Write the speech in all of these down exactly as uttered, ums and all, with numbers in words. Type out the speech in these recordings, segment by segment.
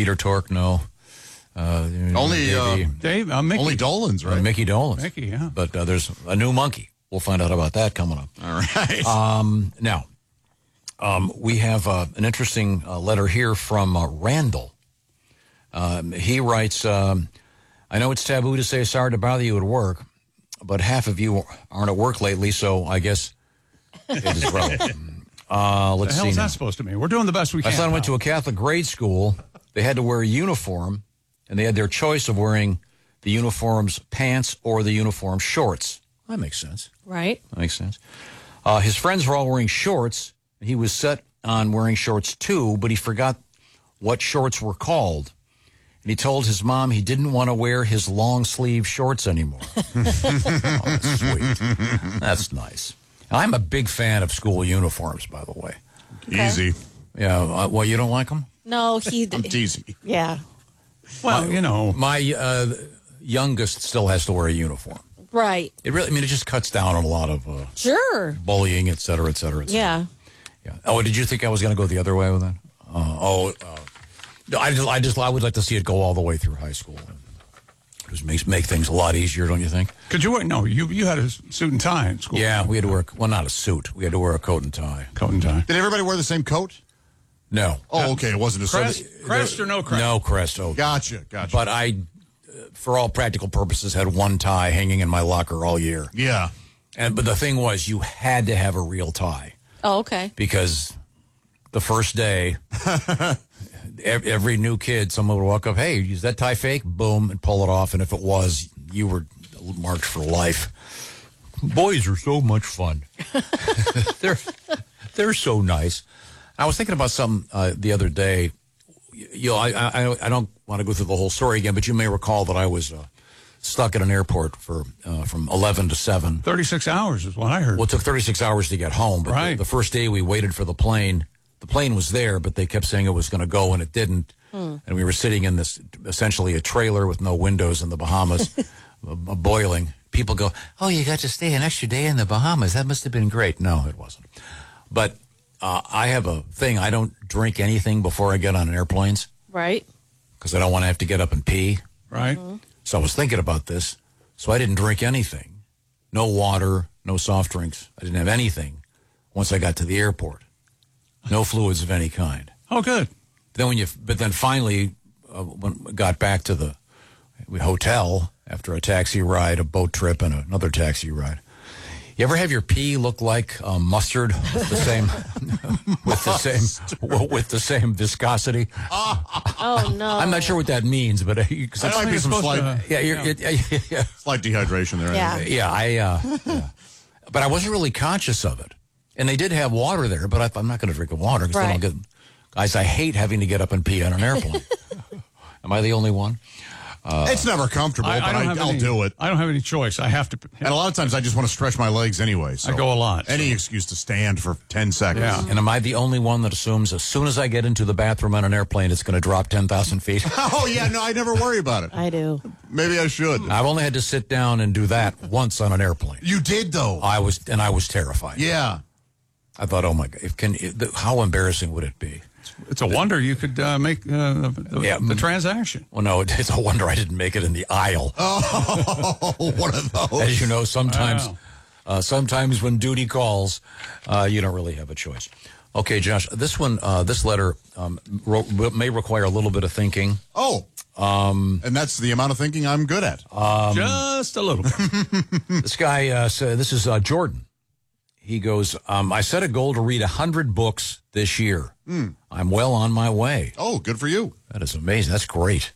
Peter Tork, no. Uh, only uh, Dave, uh, Mickey. Only Dolan's, right? Uh, Mickey Dolan's. Mickey, yeah. But uh, there's a new monkey. We'll find out about that coming up. All right. Um, now, um, we have uh, an interesting uh, letter here from uh, Randall. Um, he writes, um, I know it's taboo to say sorry to bother you at work, but half of you aren't at work lately, so I guess it is relevant. Uh, let's the hell see is now. that supposed to mean? We're doing the best we My can. son went pal. to a Catholic grade school. They had to wear a uniform, and they had their choice of wearing the uniform's pants or the uniform shorts. That makes sense. Right. That makes sense. Uh, his friends were all wearing shorts. He was set on wearing shorts too, but he forgot what shorts were called. And he told his mom he didn't want to wear his long sleeve shorts anymore. Oh, that's sweet. That's nice. I'm a big fan of school uniforms, by the way. Okay. Easy. Yeah. Uh, well, you don't like them? No, he. I'm teasing. Yeah. Well, my, you know. My uh, youngest still has to wear a uniform. Right. It really, I mean, it just cuts down on a lot of uh, Sure. bullying, et cetera, et cetera, et cetera. Yeah. Yeah. Oh, did you think I was going to go the other way with that? Uh, oh, uh, no, I just, I just, I would like to see it go all the way through high school. It just makes make things a lot easier, don't you think? Could you wear? No, you you had a suit and tie in school. Yeah, we had to wear, well, not a suit. We had to wear a coat and tie. Coat and tie. Did everybody wear the same coat? No. Oh, okay. It wasn't a Crest, so- crest or no crest? No crest. Oh, Gotcha. Gotcha. but I, uh, for all practical purposes, had one tie hanging in my locker all year. yeah. And but the thing was, you had to have a real tie Oh, okay. because the first day, ev- every new kid, someone would walk up, "Hey, is that tie fake?" Boom, and pull it off. And if it was, you were marked for life. Boys are so much fun. they're they're so nice. I was thinking about something uh, the other day. You know, I, I I don't want to go through the whole story again, but you may recall that I was uh, stuck at an airport for uh, from eleven to seven. thirty-six hours is what I heard. Well, it took thirty-six hours to get home. But Right. the, the first day we waited for the plane, the plane was there, but they kept saying it was going to go, and it didn't. Hmm. And we were sitting in this, essentially a trailer with no windows in the Bahamas, uh, boiling. People go, "Oh, you got to stay an extra day in the Bahamas. That must have been great." No, it wasn't. But uh, I have a thing. I don't drink anything before I get on airplanes Right. because I don't want to have to get up and pee. right? So I was thinking about this. So I didn't drink anything. No water, no soft drinks. I didn't have anything once I got to the airport. No fluids of any kind. Oh, good. Then when you, but then finally, uh, when we got back to the hotel after a taxi ride, a boat trip, and another taxi ride. You ever have your pee look like um, mustard with the same with the same with the same viscosity? Oh no. I'm not sure what that means, but uh, 'cause That it's- might be some supposed slight, to- yeah, you're, It, uh, yeah, slight dehydration there. Yeah. yeah, I, uh, yeah. But I wasn't really conscious of it. And they did have water there, but I, I'm not going to drink the water because Right. then I'll get. Guys, I hate having to get up and pee on an airplane. Am I the only one? Uh, It's never comfortable, I, but I don't I, have I'll any, do it. I don't have any choice. I have to. And a lot of times I just want to stretch my legs anyway. So I go a lot, Any so. excuse to stand for ten seconds. Yeah. And am I the only one that assumes as soon as I get into the bathroom on an airplane, it's going to drop ten thousand feet? Oh, yeah, no, I never worry about it. I do. Maybe I should. I've only had to sit down and do that once on an airplane. You did, though. I was, and I was terrified. Yeah. I thought, oh my God, if can, it, how embarrassing would it be? It's a wonder you could uh, make uh, the, the, Yeah. the transaction. Well, no, it's a wonder I didn't make it in the aisle. Oh, one of those. As you know, sometimes, Wow. uh, sometimes when duty calls, uh, you don't really have a choice. Okay, Josh, this one, uh, this letter um, ro- may require a little bit of thinking. Oh. Um, and that's the amount of thinking I'm good at. Um, Just a little bit. This guy, uh, said, this is uh, Jordan. He goes, um, I set a goal to read one hundred books this year. Mm. I'm well on my way. Oh, good for you. That is amazing. That's great.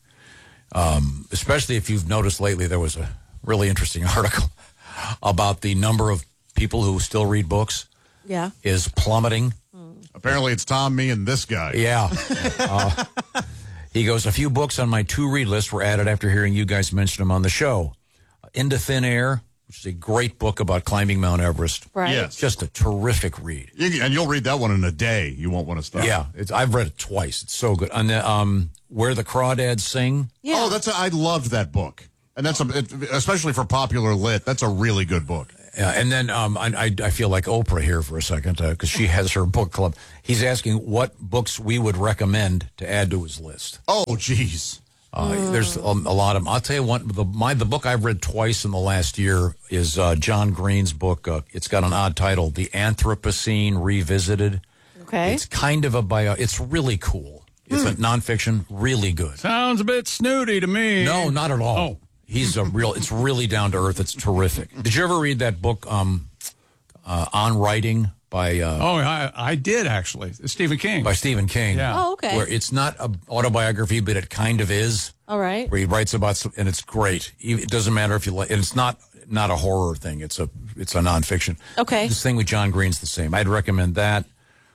Um, especially if you've noticed lately, there was a really interesting article about the number of people who still read books Yeah. is plummeting. Apparently it's Tom, me, and this guy. Yeah. Uh, he goes, a few books on my to-read list were added after hearing you guys mention them on the show. Into Thin Air, which is a great book about climbing Mount Everest. Right. Yes. Just a terrific read. You, and you'll read that one in a day. You won't want to stop. Yeah, it's, I've read it twice. It's so good. And the, um, Where the Crawdads Sing. Yeah. Oh, that's a, I loved that book. And that's a, it, especially for popular lit, that's a really good book. Yeah, and then um, I, I I feel like Oprah here for a second because she has her book club. He's asking what books we would recommend to add to his list. Oh, geez. Uh, There's a, a lot of them. I'll tell you what. The my the book I've read twice in the last year is uh, John Green's book. Uh, it's got an odd title, The Anthropocene Revisited. Okay. It's kind of a bio. It's really cool. It's Hmm. a nonfiction, really good. Sounds a bit snooty to me. No, not at all. Oh. He's a real. It's really down to earth. It's terrific. Did you ever read that book, um, uh, On Writing by uh, Oh, I, I did actually. Stephen King. by Stephen King? Yeah. Oh, okay. Where it's not an autobiography, but it kind of is. All right. Where he writes about, some, and it's great. It doesn't matter if you like. And it's not not a horror thing. It's a it's a nonfiction. Okay. This thing with John Green's the same. I'd recommend that.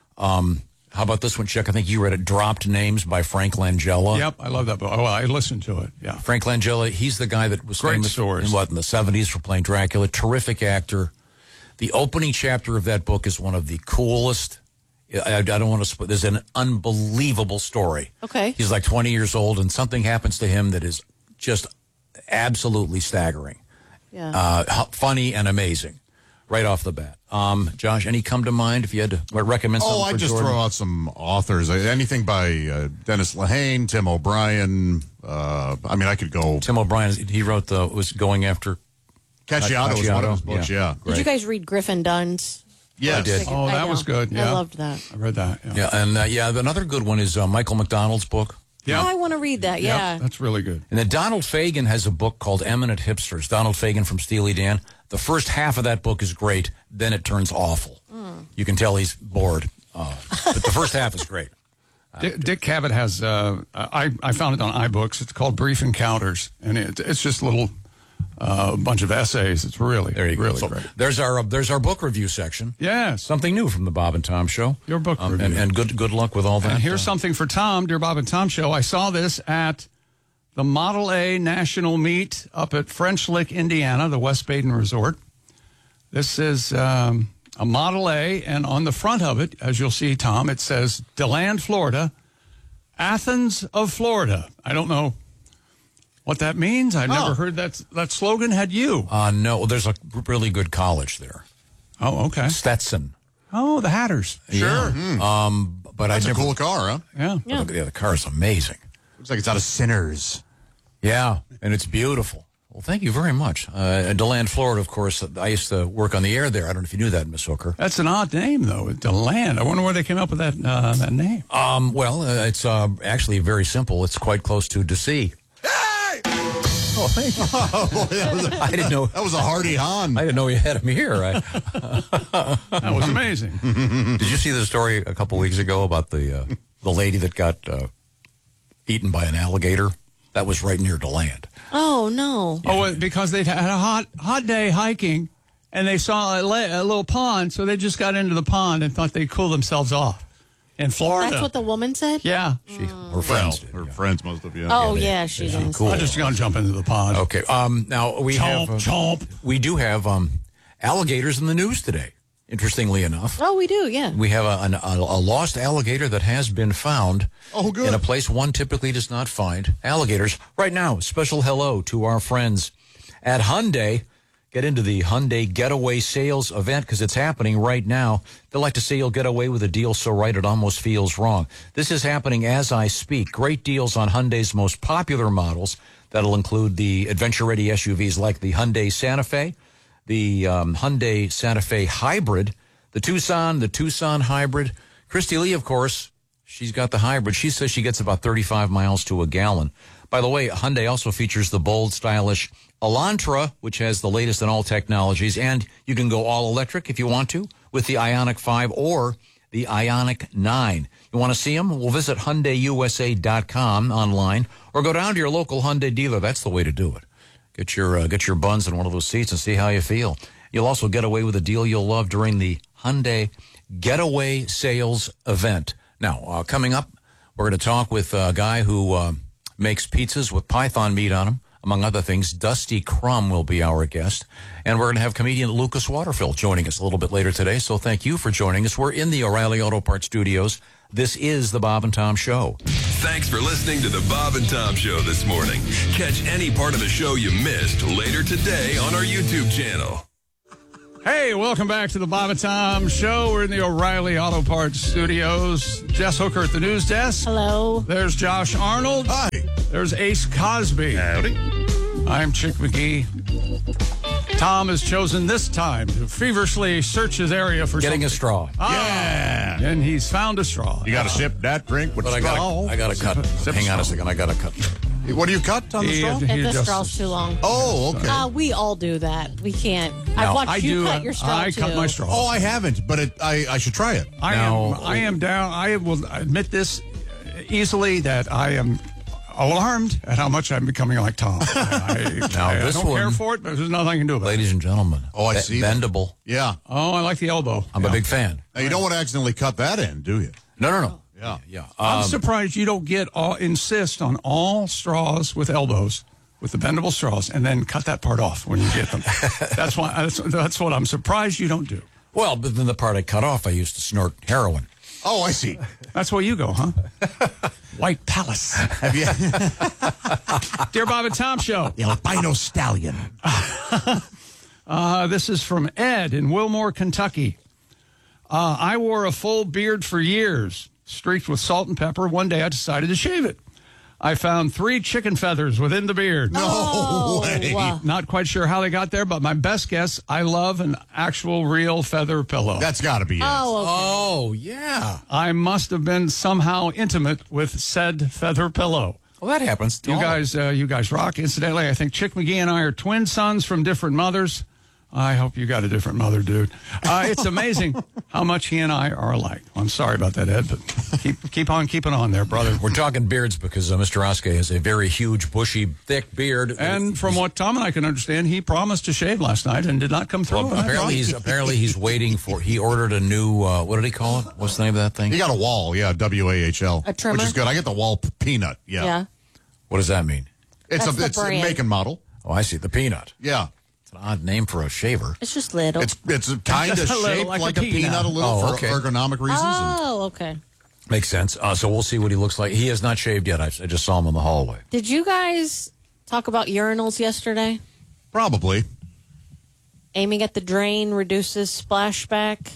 Um, how about this one, Chuck? I think you read it. Dropped Names by Frank Langella. Yep, I love that book. Oh, I listened to it. Yeah. Frank Langella, he's the guy that was Great famous stories. in what in the seventies for playing Dracula. Terrific actor. The opening chapter of that book is one of the coolest. I, I don't want to. Sp- There's an unbelievable story. Okay. He's like twenty years old, and something happens to him that is just absolutely staggering. Yeah. Uh, h- funny and amazing, right off the bat. Um, Josh, any come to mind if you had to what, recommend something Oh, I for just Jordan? throw out some authors. Uh, Anything by uh, Dennis Lehane, Tim O'Brien. Uh, I mean, I could go. Tim O'Brien, he wrote the was going after. Cacciato was one of his Cacciato, books, yeah. yeah. Did you guys read Griffin Dunn's? Yes. I did. Oh, I that know. was good. I Yeah. loved that. I read that. Yeah. Yeah, and uh, yeah, another good one is uh, Michael McDonald's book. Yeah. Oh, I want to read that. Yep, Yeah. that's really good. And then Donald Fagen has a book called Eminent Hipsters. Donald Fagen from Steely Dan. The first half of that book is great. Then it turns awful. You can tell he's bored. Uh, but the first half is great. Dick, Dick Cavett has, uh, I, I found it on iBooks. It's called Brief Encounters. And it, it's just a little uh, bunch of essays. It's really, There you go. really So great. there's our uh, there's our book review section. Yes. Something new from the Bob and Tom Show. Your book Um, review. and, and good good luck with all that. And here's Uh, something for Tom, Dear Bob and Tom Show. I saw this at the Model A National Meet up at French Lick, Indiana, the West Baden Resort. This is um, a Model A, and on the front of it, as you'll see, Tom, it says DeLand, Florida, Athens of Florida. I don't know what that means. I've never heard that that slogan. Had you? uh, no, there's a really good college there. Oh, okay. Stetson. Oh, the Hatters. Sure. Yeah. Um, but That's I a never. cool car, huh? Yeah. Yeah. The, the car is amazing. Looks like it's out of Sinners. Yeah, and it's beautiful. Well, thank you very much. Uh, DeLand, Florida, of course. I used to work on the air there. I don't know if you knew that, Miss Hooker. That's an odd name, though. DeLand. I wonder where they came up with that uh, that name. Um, well, uh, it's uh, actually very simple. It's quite close to D C. Oh, thank you. Oh, boy, that, was a, I didn't know. that was a hearty hon. I didn't know you had him here. I, That was amazing. did you see the story a couple weeks ago about the uh, the lady that got uh, eaten by an alligator? That was right near DeLand. Oh no. Oh, well, because they had a hot hot day hiking, and they saw a, la- a little pond, so they just got into the pond and thought they'd cool themselves off in Florida. That's what the woman said? yeah. She, her Well, friends did. her yeah. friends must have, yeah. Oh, they- yeah, she they- did. cool. I'm just going to jump into the pond. Okay. Um, now we Chomp, have uh, chomp. we do have um, alligators in the news today. Interestingly enough, Oh, we do, yeah. we have a, an, a, a lost alligator that has been found. Oh, good. In a place one typically does not find alligators. Right now, special hello to our friends at Hyundai. Get into the Hyundai Getaway Sales event because it's happening right now. They like to say you'll get away with a deal so right it almost feels wrong. This is happening as I speak. Great deals on Hyundai's most popular models. That'll include the adventure-ready S U Vs like the Hyundai Santa Fe, the um, Hyundai Santa Fe Hybrid, the Tucson, the Tucson Hybrid. Christy Lee, of course, she's got the hybrid. She says she gets about thirty-five miles to a gallon. By the way, Hyundai also features the bold, stylish Elantra, which has the latest in all technologies, and you can go all electric if you want to with the Ioniq five or the Ioniq nine. You want to see them? Well, visit Hyundai U S A dot com online or go down to your local Hyundai dealer. That's the way to do it. Get your uh, get your buns in one of those seats and see how you feel. You'll also get away with a deal you'll love during the Hyundai Getaway Sales event. Now, uh, coming up, we're going to talk with a guy who uh, makes pizzas with python meat on them, among other things. Dusty Crumb will be our guest. And we're going to have comedian Lucas Waterfield joining us a little bit later today. So thank you for joining us. We're in the O'Reilly Auto Parts studios. This is the Bob and Tom Show. Thanks for listening to the Bob and Tom Show this morning. Catch any part of the show you missed later today on our YouTube channel. Hey, welcome back to the Bob and Tom Show. We're in the O'Reilly Auto Parts Studios. Jess Hooker at the news desk. Hello. There's Josh Arnold. Hi. There's Ace Cosby. Howdy. I'm Chick McGee. Tom has chosen this time to feverishly search his area for Getting something. a straw. Ah, and he's found a straw. You got to sip that drink with But I straw. got I got to cut. Sip Hang on a straw. second. I got to cut. What do you cut on the He- straw? he If the adjusts straw's it. too long. Oh, okay. Uh, we all do that. We can't. No, I've watched I you do. cut uh, your straw I too. cut my straw. Oh, I haven't, but it, I, I should try it. I Now- am. I am down. I will admit this easily that I am alarmed at how much I'm becoming like Tom. I, Now, I, I this don't care one- for it, but there's nothing I can do about it. Ladies and gentlemen. Oh, I be- see that. Bendable. Yeah. Oh, I like the elbow. I'm Yeah. a big fan. Now, you don't want to accidentally cut that end, do you? No, no, no. Yeah. Yeah. I'm Um, surprised you don't get all insist on all straws with elbows, with the bendable straws, and then cut that part off when you get them. That's why. That's, that's what I'm surprised you don't do. well, but then the part I cut off, I used to snort heroin. Oh, I see. That's where you go, huh? White Palace. Have you? Dear Bob and Tom Show. The albino stallion. Uh, this is from Ed in Wilmore, Kentucky. Uh, I wore a full beard for years, streaked with salt and pepper. One day I decided to shave it. I found three chicken feathers within the beard. Oh, way. uh, Not quite sure how they got there, but my best guess, I love an actual real feather pillow. That's got to be it. oh, okay. Oh, yeah. I must have been somehow intimate with said feather pillow. Well, that happens. to You all of guys, uh, you guys rock. Incidentally, I think Chick McGee and I are twin sons from different mothers. I hope you got a different mother, dude. Uh, it's amazing how much he and I are alike. I'm sorry about that, Ed, but keep keep on keeping on there, brother. We're talking beards because uh, Mister Oskey has a very huge, bushy, thick beard. And from what Tom and I can understand, he promised to shave last night and did not come through. Well, apparently he's apparently he's waiting for. He ordered a new. Uh, what did he call it? What's the name of that thing? You got a wall, yeah, W A H L. A trimmer? Which is good. I get the wall p- peanut, yeah. Yeah. What does that mean? It's That's a the it's a brand. make and model. Oh, I see. The peanut. Yeah. It's an odd name for a shaver. It's just little. It's it's kind of Just a little shaped like like, a a peanut. peanut a little Oh, for okay. ergonomic reasons. and- oh, okay. Makes sense. Uh, so we'll see what he looks like. He has not shaved yet. I, I just saw him in the hallway. Did you guys talk about urinals yesterday? Probably. Aiming at the drain reduces splashback.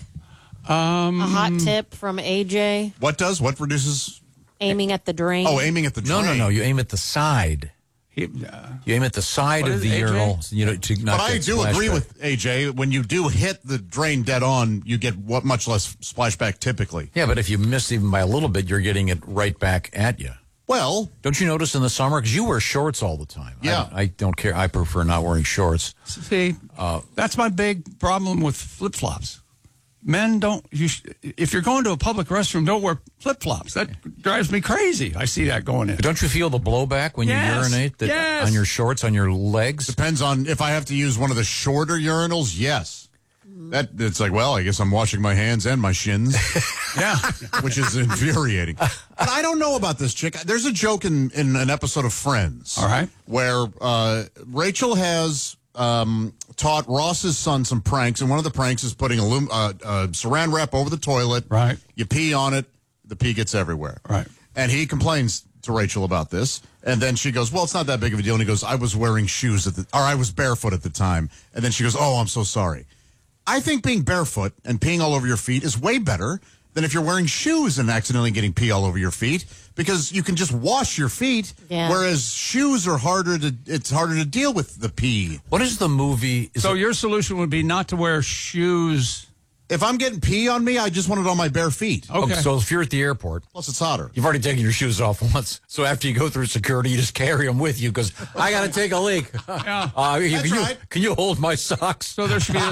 Um, A hot tip from A J. What does? What reduces? Aiming at the drain. Oh, aiming at the No, no, drain. no. You aim at the side. he, uh, You aim at the side What of is the it, A J? urinal. You know, to not But I get do agree splashback. with A J. When you do hit the drain dead on, you get what much less splashback typically. Yeah, but if you miss even by a little bit, you're getting it right back at you. Well, Don't you notice in the summer? Because you wear shorts all the time. I- Yeah. I, don't care. I prefer not wearing shorts. see, that's my big problem with flip flops. Men don't. You sh- if you're going to a public restroom, don't wear flip flops. That drives me crazy. I see that going in. But don't you feel the blowback when Yes, you urinate that, yes. on your shorts, on your legs? depends on if I have to use one of the shorter urinals. Yes. That it's like, well, I guess I'm washing my hands and my shins, Yeah. which is infuriating. But I don't know about this chick. There's a joke in, in an episode of Friends. All right. Where uh, Rachel has um, taught Ross's son some pranks, and one of the pranks is putting alum- uh, uh, saran wrap over the toilet. Right. You pee on it, the pee gets everywhere. Right. And he complains to Rachel about this, and then she goes, "Well, it's not that big of a deal." And he goes, "I was wearing shoes at the, or I was barefoot at the time." And then she goes, "Oh, I'm so sorry." I think being barefoot and peeing all over your feet is way better than if you're wearing shoes and accidentally getting pee all over your feet, because you can just wash your feet, Yeah. whereas shoes are harder to, it's harder to deal with the pee. What is the movie? Is So it- your solution would be not to wear shoes. If I'm getting pee on me, I just want it on my bare feet. Okay. So if you're at the airport, Plus, it's hotter. you've already taken your shoes off once. So after you go through security, you just carry them with you because I got to take a leak. Yeah. Uh, you- That's can, right. you, can you hold my socks? So there should be a,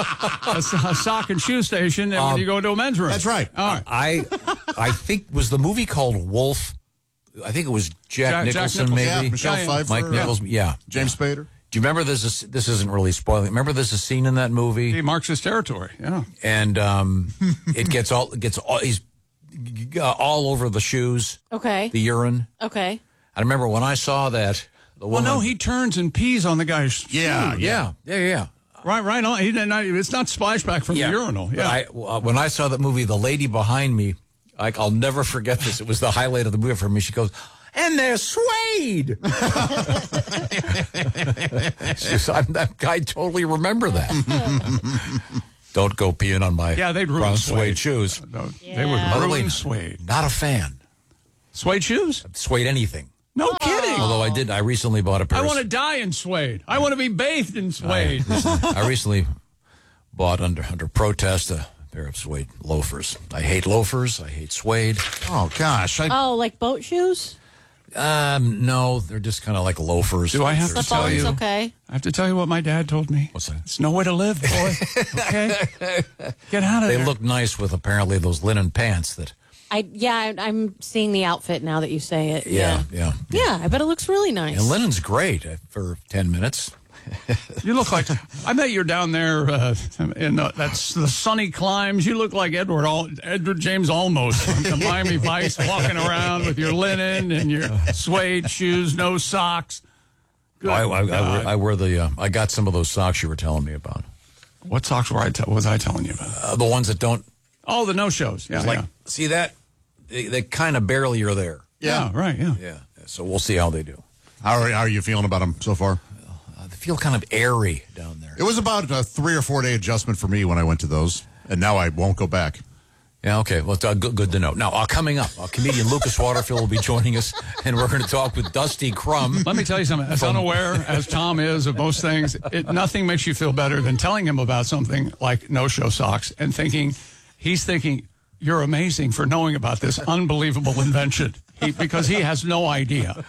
a, a sock and shoe station and when you go into a men's room. That's right. All right. I I think was the movie called Wolf. I think it was Jack, Jack- Jack Nicholson, Nicholson. maybe. Yeah, Michelle Yeah, yeah. Pfeiffer. Mike uh, Nichols. Yeah. James Spader. Do you remember this? Is, this isn't really spoiling. Remember there's a scene in that movie, He marks his territory. Yeah. and um, it gets all it gets all he's uh, all over the shoes, Okay. the urine. Okay. I remember when I saw that. The Well, woman, no, he turns and pees on the guy's Yeah, shoe. yeah, yeah, yeah. Right, right on. He didn't. It's not splashback from yeah. the urinal. But Yeah. I, uh, when I saw that movie, the lady behind me, like I'll never forget this. It was the highlight of the movie for me. She goes, And they're suede. Just, I'm, that, I totally remember that. Don't go peeing on my Yeah, they'd ruin brown suede. suede shoes. No, Yeah. They would By the way, ruin suede. Not a fan. Suede shoes? Suede anything. No kidding. Although I did, I recently bought a pair. I of- want to die in suede. I want to be bathed in suede. I recently bought under under protest a pair of suede loafers. I hate loafers. I hate suede. Oh, gosh. I, Oh, like boat shoes? Um, no, they're just kind of like loafers. Do I have to Slip tell ons, you? okay. I have to tell you what my dad told me. What's that? It's no way to live, boy. Okay? Get out of They there. look nice with apparently those linen pants that. I yeah, I, I'm seeing the outfit now that you say it. Yeah, yeah. Yeah, I bet it looks really nice. And linen's great uh, for ten minutes. You look like, I bet you're down there uh, in the, that's the sunny climes. You look like Edward Al, Edward James Olmos from the Miami Vice, walking around with your linen and your suede shoes, no socks. Good I, I, I, God. wear, I wear the. Uh, I got some of those socks you were telling me about. What socks were I te- was I telling you about? Uh, the ones that don't Oh, the no-shows. Yeah, like yeah. see that they, they kind of barely are there. Yeah, right, yeah. Yeah. So we'll see how they do. how, are, how are you feeling about them so far? Uh, they feel kind of airy down there. It was about a three or four day adjustment for me when I went to those, and now I won't go back. Yeah, okay. Well, it's, uh, good, good to know. Now, uh, coming up, uh, comedian Lucas Waterfield will be joining us, and we're going to talk with Dusty Crum. Let me tell you something. As unaware as Tom is of most things, it, nothing makes you feel better than telling him about something like no-show socks and thinking, he's thinking, you're amazing for knowing about this unbelievable invention. He, because he has no idea.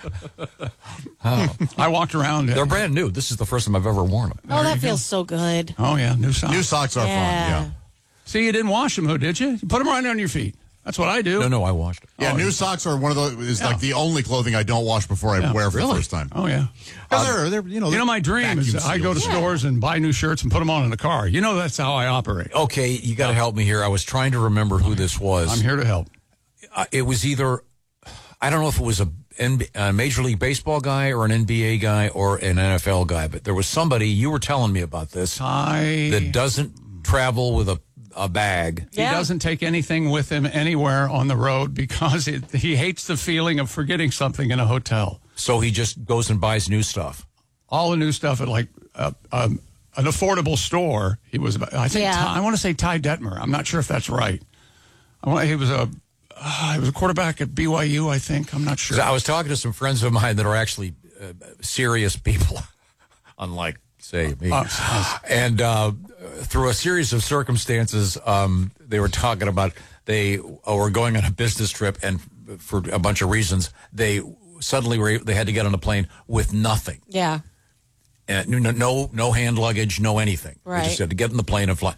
Oh. I walked around. They're brand new. This is the first time I've ever worn them. oh, that feels so good. Oh, yeah, new socks. New socks are Yeah. fun, yeah. See, you didn't wash them, though, did you? You put them right on your feet. That's what I do. No, no, I washed it. Yeah, Oh, new yeah. socks are one of those, is Yeah. like the only clothing I don't wash before I Yeah. wear for Really? the first time. Oh, yeah. 'Cause they're, they're, you know, You know, my dream is vacuum I go to sealed. stores and buy new shirts and put them on in the car. You know that's how I operate. Okay, you got to help me here. I was trying to remember who this was. I'm here to help. Uh, it was either, I don't know if it was a, N B a Major League Baseball guy or an N B A guy or an N F L guy, but there was somebody, you were telling me about this, I... that doesn't travel with a, a bag. He Yeah. doesn't take anything with him anywhere on the road because it, he hates the feeling of forgetting something in a hotel. So he just goes and buys new stuff. All the new stuff at like uh, um, an affordable store. He was, about, I think, Yeah. Ty, I want to say Ty Detmer. I'm not sure if that's right. I want, he was a, uh, he was a quarterback at B Y U. I think. I'm not sure. So I was talking to some friends of mine that are actually uh, serious people, unlike, say, me. Us, us. And uh, through a series of circumstances, um, they were talking about they were going on a business trip, and for a bunch of reasons, they suddenly were they had to get on a plane with nothing, Yeah. and no no, no hand luggage, no anything. They Right. just had to get in the plane and fly.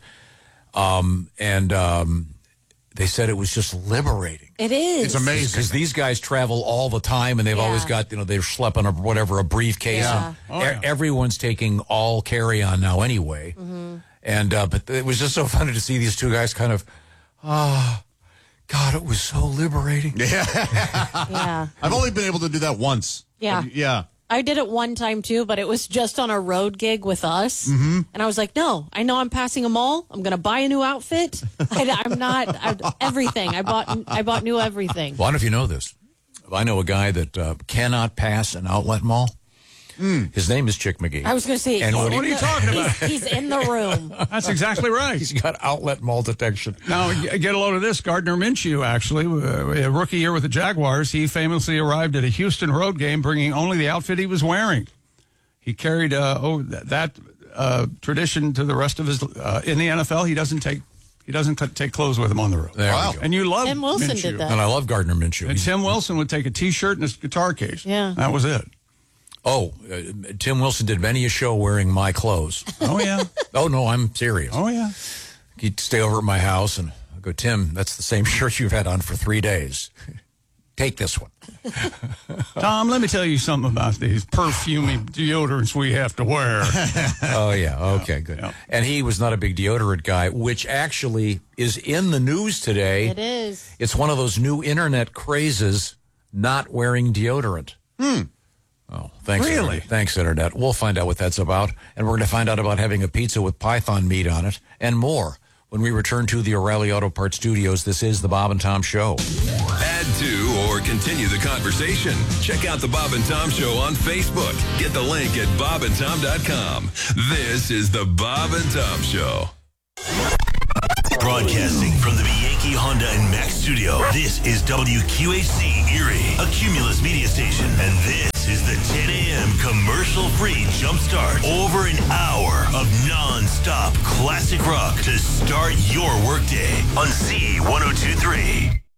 Um, and um, they said it was just liberating. It is. It's amazing. Because these guys travel all the time, and they've Yeah. always got, you know, they're schlepping a whatever a briefcase. Yeah. And Oh, e- yeah. everyone's taking all carry on now anyway. Mm-hmm. And uh, but it was just so funny to see these two guys kind of, ah, God, it was so liberating. Yeah. I've only been able to do that once. Yeah. Yeah. I did it one time too, but it was just on a road gig with us. Mm-hmm. And I was like, no, I know I'm passing a mall. I'm going to buy a new outfit. I, I'm not I, everything. I bought I bought new everything. Well, I don't know if you know this. I know a guy that uh, cannot pass an outlet mall. His name is Chick McGee. I was going to say, And he's what in are you the- talking about? He's, he's in the room. That's exactly right. He's got outlet mall detection. Now, g- get a load of this. Gardner Minshew, actually, uh, a rookie year with the Jaguars, he famously arrived at a Houston road game bringing only the outfit he was wearing. He carried uh, oh, th- that uh, tradition to the rest of his uh, in the N F L. He doesn't take he doesn't c- take clothes with him on the road. There Wow. we go. And you love Tim Wilson Minshew. did that. And I love Gardner Minshew. And He's- Tim Wilson would take a T-shirt and his guitar case. Yeah. That was it. Oh, uh, Tim Wilson did many a show wearing my clothes. Oh yeah. Oh, no, I'm serious. Oh yeah. He'd stay over at my house, and I go, Tim, that's the same shirt you've had on for three days. Take this one. Tom, let me tell you something about these perfumey deodorants we have to wear. Oh, yeah. Okay, good. yeah. And he was not a big deodorant guy, which actually is in the news today. It is. It's one of those new internet crazes, not wearing deodorant. Hmm. Oh, thanks. Really? Internet. Thanks, Internet. We'll find out what that's about. And we're going to find out about having a pizza with python meat on it and more When we return to the O'Reilly Auto Parts Studios, this is the Bob and Tom Show. Add to or continue the conversation. Check out the Bob and Tom Show on Facebook. Get the link at bob and tom dot com. This is the Bob and Tom Show. Broadcasting from the Bianchi Honda and Mack studio, this is W Q H C Erie, a Cumulus media station, and this is the ten a.m. commercial-free jumpstart. Over an hour of non-stop classic rock to start your workday on C one oh two three.